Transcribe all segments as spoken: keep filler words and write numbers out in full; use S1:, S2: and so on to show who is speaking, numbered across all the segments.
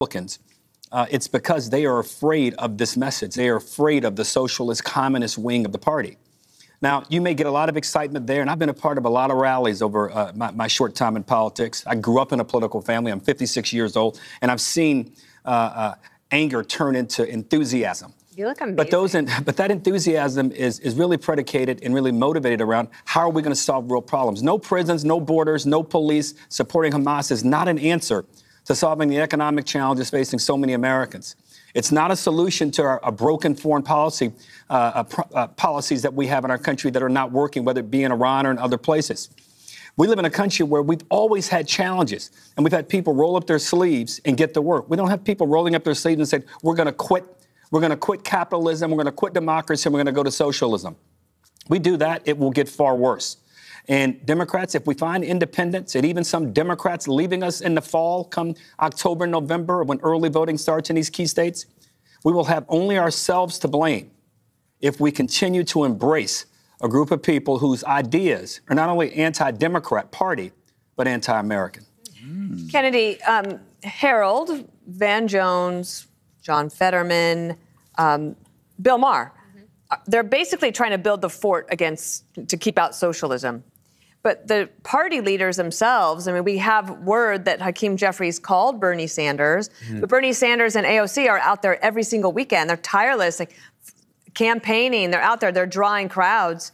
S1: Republicans, uh, it's because they are afraid of this message. They are afraid of the socialist communist wing of the party. Now, you may get a lot of excitement there, and I've been a part of a lot of rallies over uh, my, my short time in politics. I grew up in a political family. I'm fifty-six years old, and I've seen uh, uh, anger turn into enthusiasm.
S2: You look amazing.
S1: But those, but that enthusiasm is is really predicated and really motivated around how are we going to solve real problems? No prisons, no borders, no police. Supporting Hamas is not an answer to solving the economic challenges facing so many Americans. It's not a solution to our, a broken foreign policy uh, uh, pro, uh, policies that we have in our country that are not working, whether it be in Iran or in other places. We live in a country where we've always had challenges, and we've had people roll up their sleeves and get to work. We don't have people rolling up their sleeves and say, we're going to quit. We're going to quit capitalism. We're going to quit democracy. And we're going to go to socialism. We do that, it will get far worse. And Democrats, if we find independents and even some Democrats leaving us in the fall, come October, November, when early voting starts in these key states, we will have only ourselves to blame if we continue to embrace a group of people whose ideas are not only anti-Democrat party, but anti-American.
S2: Mm. Kennedy, um, Harold, Van Jones, John Fetterman, um, Bill Maher, mm-hmm. they're basically trying to build the fort against, to keep out socialism. But the party leaders themselves, I mean, we have word that Hakeem Jeffries called Bernie Sanders, mm-hmm. but Bernie Sanders and A O C are out there every single weekend. They're tireless, like campaigning. They're out there. They're drawing crowds.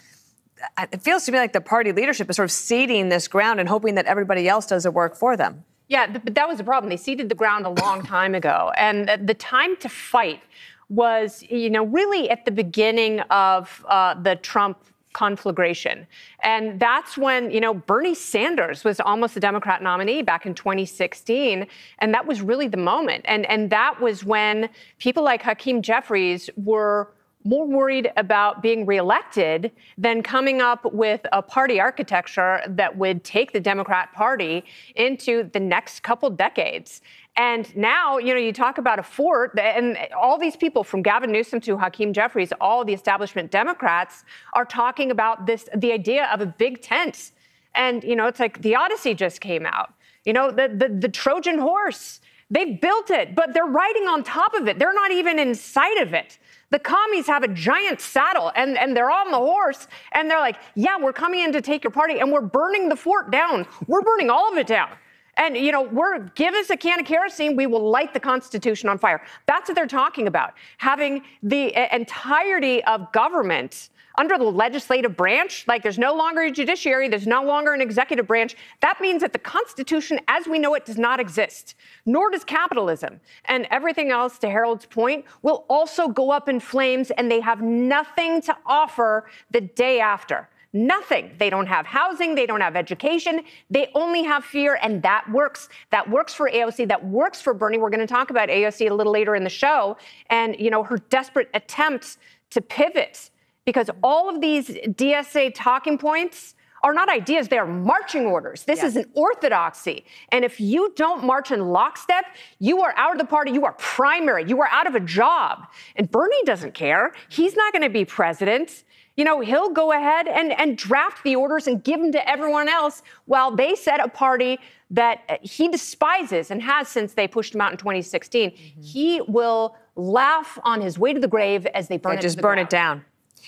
S2: It feels to me like the party leadership is sort of ceding this ground and hoping that everybody else does the work for them.
S3: Yeah, but that was the problem. They ceded the ground a long time ago. And the time to fight was, you know, really at the beginning of uh, the Trump conflagration. And that's when, you know, Bernie Sanders was almost the Democrat nominee back in twenty sixteen. And that was really the moment. And, and that was when people like Hakeem Jeffries were more worried about being reelected than coming up with a party architecture that would take the Democrat Party into the next couple decades. And now, you know, you talk about a fort, and all these people from Gavin Newsom to Hakeem Jeffries, all the establishment Democrats are talking about this, the idea of a big tent. And, you know, it's like the Odyssey just came out. You know, the, the, the Trojan horse, they've built it, but they're riding on top of it. They're not even in sight of it. The commies have a giant saddle, and, and they're on the horse, and they're like, yeah, we're coming in to take your party, and we're burning the fort down. We're burning all of it down. And, you know, we're give us a can of kerosene, we will light the Constitution on fire. That's what they're talking about, having the uh, entirety of government under the legislative branch. Like, there's no longer a judiciary, there's no longer an executive branch. That means that the Constitution, as we know it, does not exist, nor does capitalism. And everything else, to Harold's point, will also go up in flames, and they have nothing to offer the day after. Nothing. They don't have housing. They don't have education. They only have fear, and that works. That works for A O C. That works for Bernie. We're going to talk about A O C a little later in the show, and, you know, her desperate attempts to pivot, because all of these D S A talking points are not ideas. They are marching orders. This yes. is an orthodoxy. And if you don't march in lockstep, you are out of the party. You are primary. You are out of a job. And Bernie doesn't care. He's not going to be president. You know, he'll go ahead and, and draft the orders and give them to everyone else while they set a party that he despises and has since they pushed him out in twenty sixteen. Mm-hmm. He will laugh on his way to the grave as they burn
S2: they
S3: it
S2: just
S3: to the
S2: burn
S3: ground.
S2: it down.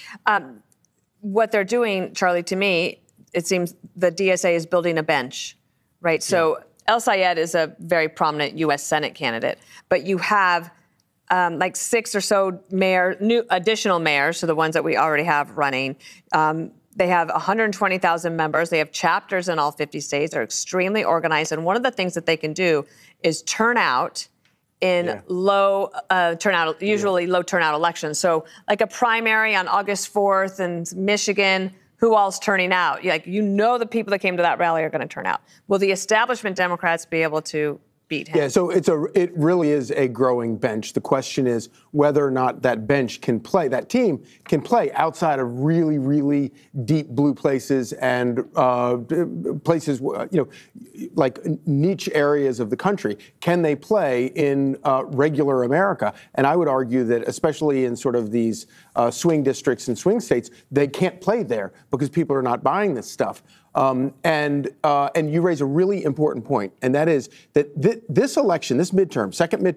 S2: Um, what they're doing, Charlie, to me, it seems the D S A is building a bench, right? Yeah. So El Sayed is a very prominent U S Senate candidate, but you have Um, like six or so mayor, new additional mayors, so the ones that we already have running. Um, they have one hundred twenty thousand members. They have chapters in all fifty states. They're extremely organized. And one of the things that they can do is turn out in yeah. low uh, turnout, usually yeah. low turnout elections. So like a primary on August fourth in Michigan, who all's turning out? Like, you know, the people that came to that rally are going to turn out. Will the establishment Democrats be able to beat him?
S4: Yeah, so it's a, it really is a growing bench. The question is whether or not that bench can play, that team can play outside of really, really deep blue places and uh, places, you know, like niche areas of the country. Can they play in uh, regular America? And I would argue that, especially in sort of these uh, swing districts and swing states, they can't play there because people are not buying this stuff. Um, and uh, and you raise a really important point, and that is that th- this election, this midterm, second midterm.